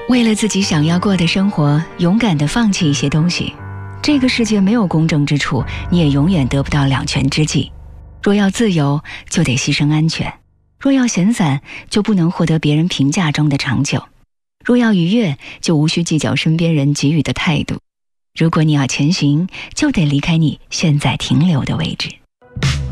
为了自己想要过的生活，勇敢地放弃一些东西。这个世界没有公正之处，你也永远得不到两全之计。若要自由，就得牺牲安全；若要闲散，就不能获得别人评价中的长久；若要愉悦，就无需计较身边人给予的态度。如果你要前行，就得离开你现在停留的位置。